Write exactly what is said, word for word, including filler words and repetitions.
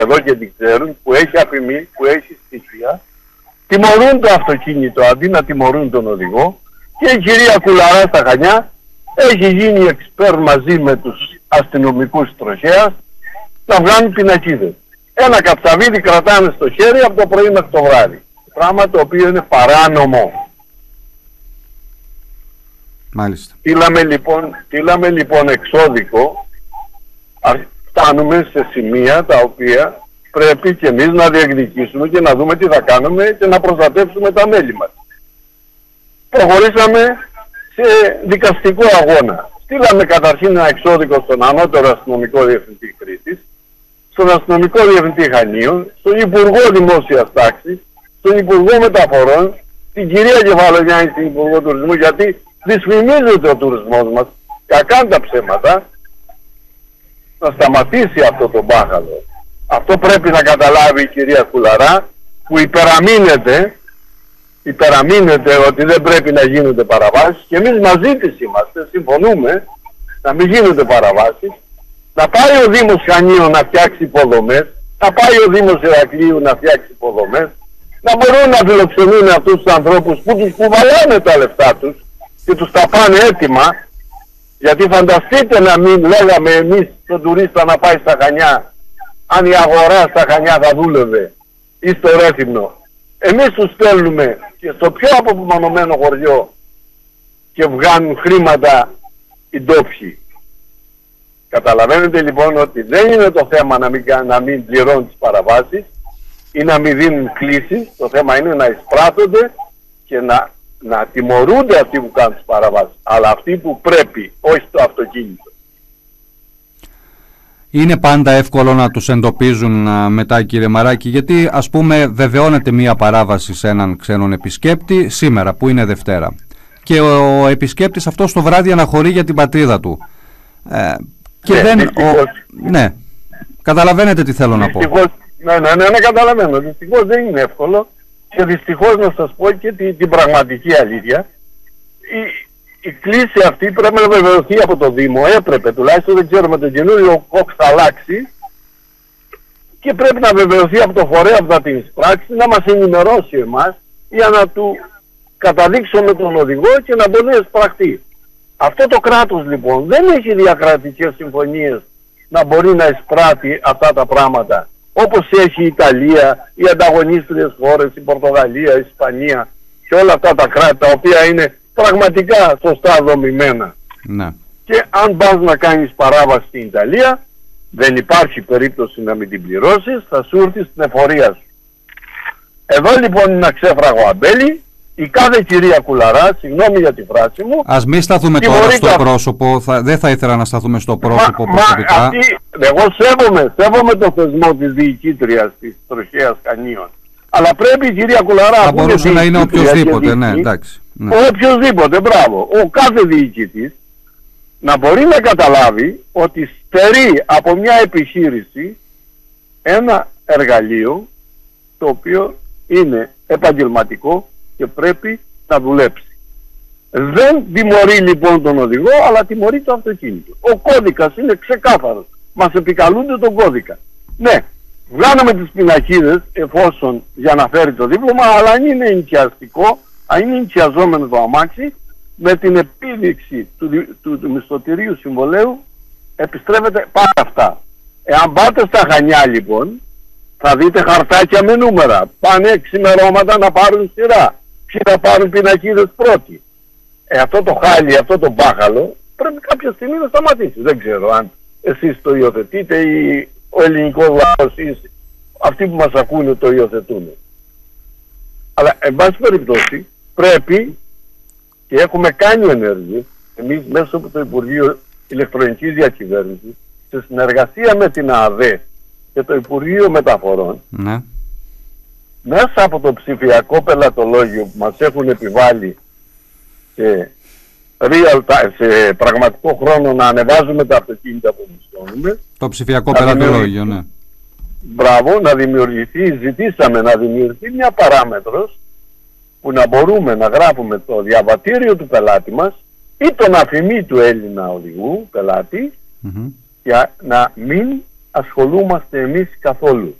εδώ και την ξέρουν, που έχει αφημί, που έχει στοιχεία, τιμωρούν το αυτοκίνητο αντί να τιμωρούν τον οδηγό. Και η κυρία Κουλαρά στα Χανιά έχει γίνει εξπέρ μαζί με τους αστυνομικούς τροχέας να βγάλουν πινακίδες. Ένα καψαβίδι κρατάνε στο χέρι από το πρωί μέχρι το βράδυ. Πράγμα το οποίο είναι παράνομο. Μάλιστα. Στείλαμε λοιπόν, στείλαμε λοιπόν εξώδικο. Φτάνουμε σε σημεία τα οποία πρέπει και εμείς να διεκδικήσουμε και να δούμε τι θα κάνουμε και να προστατεύσουμε τα μέλη μας. Προχωρήσαμε σε δικαστικό αγώνα. Στείλαμε καταρχήν ένα εξώδικο στον ανώτερο αστυνομικό διευθυντή Κρήτης, στον αστυνομικό διευθυντή Χανίων, στον Υπουργό Δημόσιας Τάξης, στον Υπουργό Μεταφορών, την κυρία Κεφαλογιάννη στην Υπουργό Τουρισμού, γιατί δυσφημίζεται ο τουρισμός μας, κακά τα ψέματα, να σταματήσει αυτό το μπάχαλο. Αυτό πρέπει να καταλάβει η κυρία Κουλαρά, που υπεραμείνεται, υπεραμείνεται ότι δεν πρέπει να γίνονται παραβάσεις, και εμείς μαζί της είμαστε, συμφωνούμε να μην γίνονται παραβάσεις, να πάει ο Δήμος Χανίων να φτιάξει υποδομές, να πάει ο Δήμος Ηρακλείου να φτιάξει υποδομές, να μπορούν να φιλοξενούν αυτούς τους ανθρώπους που τους κουβαλάνε τα λεφτά τους και τους τα πάνε έτοιμα, γιατί φανταστείτε να μην λέγαμε εμείς τον τουρίστα να πάει στα Χανιά, αν η αγορά στα Χανιά θα δούλευε ή στο Ρέθυμνο. Εμείς τους στέλνουμε και στο πιο απομονωμένο χωριό και βγάνουν χρήματα οι ντόπιοι. Καταλαβαίνετε λοιπόν ότι δεν είναι το θέμα να μην, να μην πληρώνουν τις παραβάσεις ή να μην δίνουν κλήσεις. Το θέμα είναι να εισπράττονται και να, να τιμωρούνται αυτοί που κάνουν τις παραβάσεις. Αλλά αυτοί που πρέπει, όχι στο αυτοκίνητο. Είναι πάντα εύκολο να τους εντοπίζουν μετά, κύριε Μαράκη, γιατί ας πούμε βεβαιώνεται μία παράβαση σε έναν ξένον επισκέπτη σήμερα που είναι Δευτέρα και ο επισκέπτης αυτός το βράδυ αναχωρεί για την πατρίδα του. Ε, και ναι, δεν... δυστυχώς, ο, ναι, καταλαβαίνετε τι θέλω δυστυχώς, να πω. Ναι, ναι, ναι, ναι, καταλαβαίνω. Δυστυχώς δεν είναι εύκολο και δυστυχώς να σας πω και την, την πραγματική αλήθεια. Η, η κλίση αυτή πρέπει να βεβαιωθεί από το Δήμο, έπρεπε τουλάχιστον, δεν ξέρω με τον καινούριο κόκ θα αλλάξει, και πρέπει να βεβαιωθεί από το φορέα που θα την εισπράξει, να μας ενημερώσει εμάς για να του καταδείξουμε τον οδηγό και να μπορεί να εισπραχτεί. Αυτό το κράτος λοιπόν δεν έχει διακρατικές συμφωνίες να μπορεί να εισπράττει αυτά τα πράγματα, όπως έχει η Ιταλία, οι ανταγωνίστριες χώρες, η Πορτογαλία, η Ισπανία και όλα αυτά τα κράτη τα οποία είναι πραγματικά σωστά δομημένα. Ναι. Και αν πας να κάνεις παράβαση στην Ιταλία, δεν υπάρχει περίπτωση να μην την πληρώσεις, θα σου έρθει στην εφορία σου. Εδώ λοιπόν είναι ένα ξέφραγο αμπέλι. Η κάθε κυρία Κουλαρά, συγγνώμη για τη φράση μου... Ας μην σταθούμε τώρα στο τα... πρόσωπο, θα, δεν θα ήθελα να σταθούμε στο πρόσωπο μα, προσωπικά. Μα, αυτή, εγώ σέβομαι, σέβομαι το θεσμό της διοικήτριας της Τροχέας Χανίων. Αλλά πρέπει η κυρία Κουλαρά... Θα μπορούσε να είναι οποιοδήποτε, ναι, εντάξει. Ναι. Ο οποιοδήποτε, μπράβο. Ο κάθε διοικητής να μπορεί να καταλάβει ότι στερεί από μια επιχείρηση ένα εργαλείο το οποίο είναι επαγγελματικό και πρέπει να δουλέψει. Δεν τιμωρεί λοιπόν τον οδηγό, αλλά τιμωρεί το αυτοκίνητο. Ο κώδικας είναι ξεκάθαρος. Μας επικαλούνται τον κώδικα. Ναι, βγάλαμε τις πινακίδες εφόσον για να φέρει το δίπλωμα, αλλά αν είναι ενοικιαστικό, αν είναι ενοικιαζόμενο το αμάξι, με την επίδειξη του, του, του μισθωτηρίου συμβολέου επιστρέφεται πάρα αυτά. Εάν πάτε στα Χανιά λοιπόν, θα δείτε χαρτάκια με νούμερα. Πάνε ξημερώματα να πάρουν σειρά. Ποιοι θα πάρουν πινακίδες πρώτοι. Ε, αυτό το χάλι, αυτό το μπάχαλο πρέπει κάποια στιγμή να σταματήσει. Δεν ξέρω αν εσείς το υιοθετείτε ή ο ελληνικός λαός ή αυτοί που μας ακούνε το υιοθετούν. Αλλά εν πάση περιπτώσει πρέπει, και έχουμε κάνει ενέργειες εμείς μέσω από το Υπουργείο Ηλεκτρονικής Διακυβέρνησης σε συνεργασία με την ΑΔΕ και το Υπουργείο Μεταφορών, ναι, μέσα από το ψηφιακό πελατολόγιο που μας έχουν επιβάλει σε, real time, σε πραγματικό χρόνο να ανεβάζουμε τα αυτοκίνητα που μισθώνουμε. Το ψηφιακό πελατολόγιο, ναι. Μπράβο, να δημιουργηθεί, ζητήσαμε να δημιουργηθεί μια παράμετρος που να μπορούμε να γράφουμε το διαβατήριο του πελάτη μας ή τον αφημί του Έλληνα οδηγού πελάτη, mm-hmm, για να μην ασχολούμαστε εμείς καθόλου.